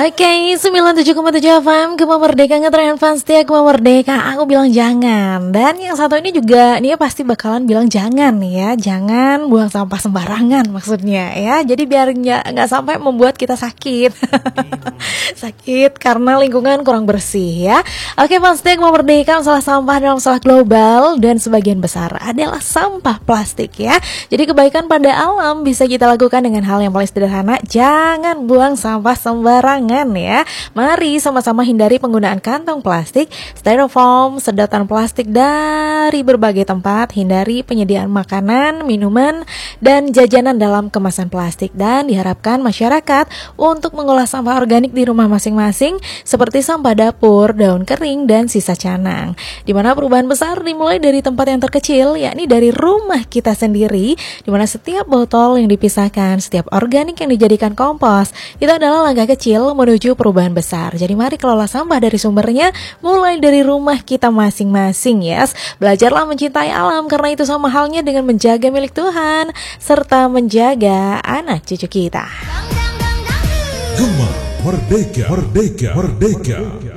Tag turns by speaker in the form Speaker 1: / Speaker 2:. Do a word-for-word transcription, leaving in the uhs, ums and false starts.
Speaker 1: Oke, sembilan puluh tujuh koma tujuh F M, Gema Merdeka ngetren fans setia Gema Merdeka. Aku bilang jangan. Dan yang satu ini juga, dia pasti bakalan bilang jangan nih ya. Jangan buang sampah sembarangan maksudnya ya. Jadi biar nggak nggak sampai membuat kita sakit. Sakit karena lingkungan kurang bersih ya. Oke, fans setia Gema Merdeka, masalah sampah dalam masalah global dan sebagian besar adalah sampah plastik ya. Jadi kebaikan pada alam bisa kita lakukan dengan hal yang paling sederhana. Jangan buang sampah sembarangan ya. Mari sama-sama hindari penggunaan kantong plastik, styrofoam, sedotan plastik dari berbagai tempat. Hindari penyediaan makanan, minuman, dan jajanan dalam kemasan plastik. Dan diharapkan masyarakat untuk mengolah sampah organik di rumah masing-masing seperti sampah dapur, daun kering, dan sisa canang. Dimana perubahan besar dimulai dari tempat yang terkecil, yakni dari rumah kita sendiri. Dimana setiap botol yang dipisahkan, setiap organik yang dijadikan kompos, itu adalah langkah kecil menuju perubahan besar. Jadi mari kelola sampah dari sumbernya, mulai dari rumah kita masing-masing yes. Belajarlah mencintai alam karena itu sama halnya dengan menjaga milik Tuhan serta menjaga anak cucu kita.
Speaker 2: Gema Merdeka, Merdeka, Merdeka.